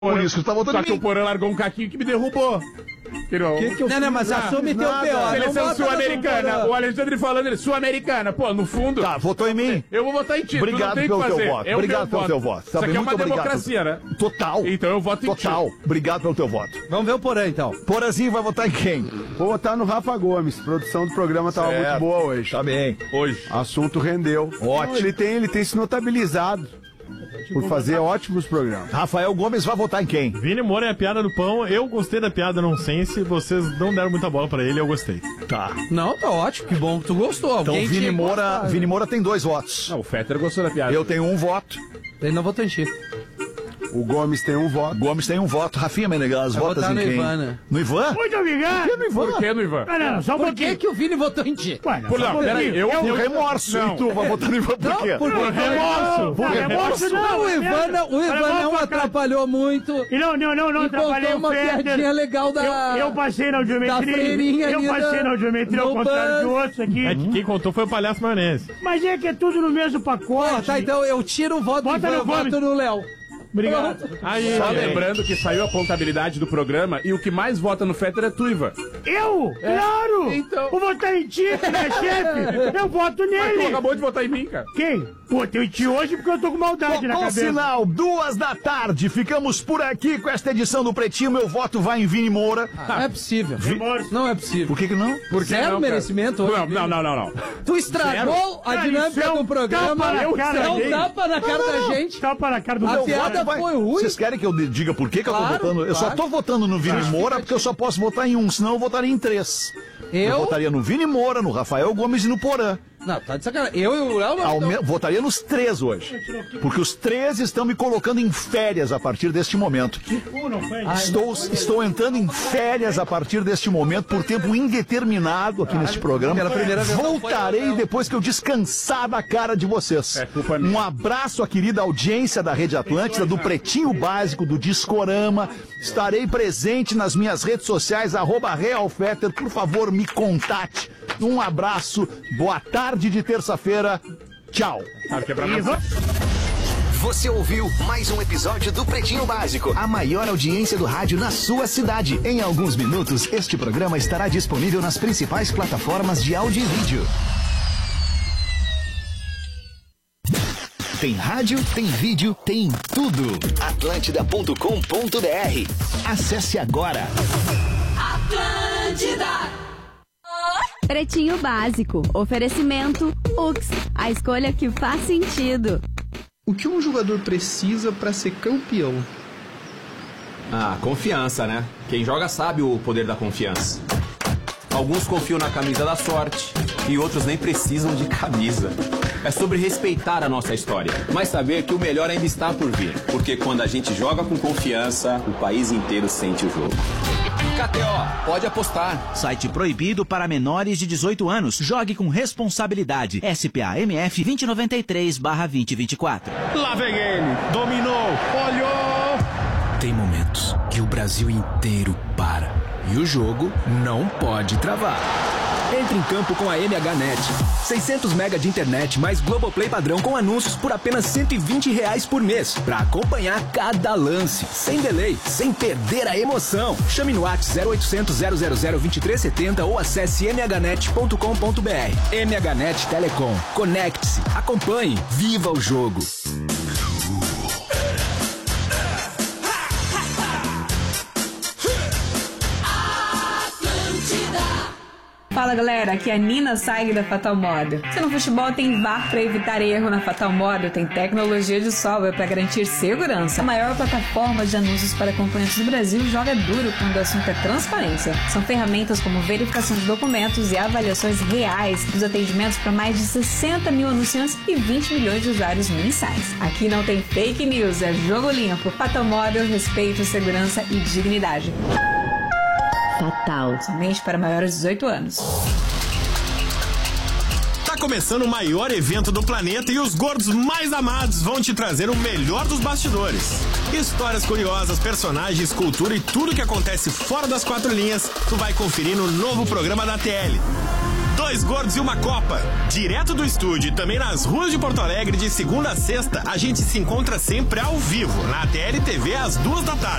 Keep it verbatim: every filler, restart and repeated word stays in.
Por isso que tu tá votando Só em que mim. o Porã largou um caquinho que me derrubou. Que não, que que eu Não, não, mas assume teu P O. Seleção sul-americana. O Alexandre falando, ele, sul-americana. Pô, no fundo... Tá, votou em mim? Eu vou votar em ti. Obrigado tu não tem pelo que teu fazer. voto. É o Obrigado meu pelo teu voto. Isso Tá aqui bem, é uma muito obrigado. democracia, né? Total. Então eu voto em Total. ti. Obrigado pelo teu voto. Vamos ver o Porã, então. Porazinho vai votar em quem? Vou votar no Rafa Gomes. A produção do programa tava Certo. muito boa hoje. Tá bem. Hoje. Assunto rendeu. Ótimo. Ele tem, ele tem se notabilizado por fazer ótimos programas. Rafael Gomes vai votar em quem? Vini Moura é a piada do pão. Eu gostei da piada nonsense. Vocês não deram muita bola pra ele, eu gostei. Tá. Não, tá ótimo, que bom que tu gostou. Então Alguém Vini tinha que Moura, gostar, Vini Moura tem dois votos. Não, o Fetter gostou da piada. Eu tenho um voto. Ele não votou em ti. O Gomes tem um voto. Gomes tem um voto. Rafinha Menegas, Vai votas votar em no quem? Ivan, né? No Ivan? Muito obrigado. Por que no Ivan? Por que no Ivan? Ah, não, só um Por pouquinho. que que o Vini votou em ti? Ué, não, Por só um não, peraí, pouquinho. eu- Por remorso. Não. E tu vai votar no Ivan por quê? Não, por Remorso. remorso. Não, remorso não. O Ivan não, o Ivan não atrapalhou muito. E não, não, não, não E atrapalhei contou o uma Fetter. piadinha legal da... Eu, eu passei na da audiometria. freirinha Eu ali passei da- na audiometria ao no contrário de bus. outros aqui. É que quem contou foi o Palhaço Maionese. Mas é que é tudo no mesmo pacote. Pô, tá, então eu tiro o voto do Bota Ivan, no eu Gomes. voto no Léo. Obrigado. Aí, Só aí. lembrando que saiu a contabilidade do programa e o que mais vota no Fetter é tu, Ivan. Eu? Claro! Então- Vou votar em ti, tu é chefe. Eu voto Mas tu nele. acabou de votar em mim, cara. Quem? Votei em ti hoje porque eu tô com maldade na Com cabeça. sinal, duas da tarde. Ficamos por aqui com esta edição do Pretinho. Meu voto vai em Vini Moura. Não é possível. Remorso. Não é possível. Por que que não? Por que Zero não, cara? merecimento hoje, Não, Vini. não, não, não, não. Tu estragou a Cara, dinâmica isso é um do programa. tapa na cara É um dele. tapa na cara da gente. Tapa na cara do A meu piada voto. Vai- foi ruim. Vocês querem que eu diga por que, que eu Claro, tô votando? Eu só claro. tô votando no Vini Moura porque eu só posso votar em um, senão eu votaria em três. Eu, Eu? votaria no Vini Moura, no Rafael Gomes e no Porã. Não, tá de sacanagem. Eu e o Léo não. Ao então- me- Votaria nos três hoje. Porque os três estão me colocando em férias a partir deste momento. Estou, estou entrando em férias a partir deste momento por tempo indeterminado aqui neste programa. pela primeira vez não foi, Voltarei não. depois que eu descansar da cara de vocês. É culpa minha. Um abraço à querida audiência da Rede Atlântida, do Pretinho Básico, do Discorama. Estarei presente nas minhas redes sociais, arroba Realfetter. Por favor, me contate. Um abraço, boa tarde de terça-feira. Tchau. Sabe que é pra nós. Você ouviu mais um episódio do Pretinho Básico, a maior audiência do rádio na sua cidade. Em alguns minutos, este programa estará disponível nas principais plataformas de áudio e vídeo. Tem rádio, tem vídeo, tem tudo. atlântida ponto com ponto br. Acesse agora. Pretinho Básico. Oferecimento Ux. A escolha que faz sentido. O que um jogador precisa para ser campeão? Ah, confiança, né? Quem joga sabe o poder da confiança. Alguns confiam na camisa da sorte e outros nem precisam de camisa. É sobre respeitar a nossa história, mas saber que o melhor ainda está por vir. Porque quando a gente joga com confiança, o país inteiro sente o jogo. K T O, pode apostar. Site proibido para menores de dezoito anos. Jogue com responsabilidade. S P A M F vinte e noventa e três barra vinte e vinte e quatro. Lá vem ele. Dominou. Olhou. Tem momentos que o Brasil inteiro para e o jogo não pode travar. Entre em campo com a M H Net. seiscentos mega de internet mais Globoplay padrão com anúncios por apenas cento e vinte reais por mês. Pra acompanhar cada lance, sem delay, sem perder a emoção. Chame no WhatsApp zero oitocentos, zero zero zero, vinte e três setenta ou acesse m h net ponto com ponto b r. M H Net Telecom. Conecte-se, acompanhe, viva o jogo. Fala galera, aqui é a Nina Saig da Fatal Model. Se no futebol tem V A R para evitar erro, na Fatal Model tem tecnologia de software para garantir segurança. A maior plataforma de anúncios para acompanhantes do Brasil joga duro quando o assunto é transparência. São ferramentas como verificação de documentos e avaliações reais dos atendimentos para mais de sessenta mil anunciantes e vinte milhões de usuários mensais. Aqui não tem fake news, é jogo limpo. Fatal Model, respeito, segurança e dignidade. Fatal. Somente para maiores de dezoito anos. Tá começando o maior evento do planeta e os gordos mais amados vão te trazer o melhor dos bastidores. Histórias curiosas, personagens, cultura e tudo que acontece fora das quatro linhas, tu vai conferir no novo programa da T L. Dois Gordos e uma Copa. Direto do estúdio e também nas ruas de Porto Alegre, de segunda a sexta, a gente se encontra sempre ao vivo, na T L T V às duas da tarde.